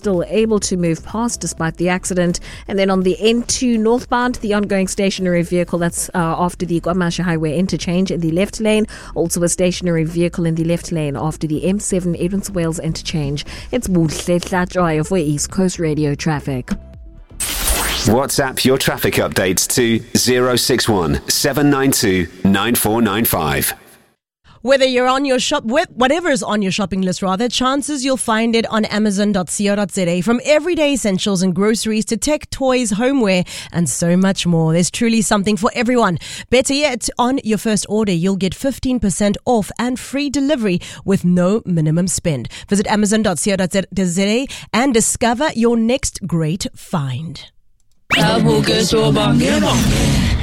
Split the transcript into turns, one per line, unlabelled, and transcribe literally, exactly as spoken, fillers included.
still able to move past despite the accident. And then on the N two northbound, the ongoing stationary vehicle that's uh, after the KwaMasha Highway interchange in the left lane. Also a stationary vehicle in the left lane after the M seven Edmonds Wales interchange. It's Buhle Tlatjwayo for East Coast Radio Traffic.
WhatsApp your traffic updates to zero six one seven nine two nine four nine five.
Whether you're on your shop, whatever is on your shopping list rather, chances you'll find it on amazon dot co dot za. From everyday essentials and groceries to tech, toys, homeware, and so much more. There's truly something for everyone. Better yet, on your first order, you'll get fifteen percent off and free delivery with no minimum spend. Visit amazon dot co dot za and discover your next great find.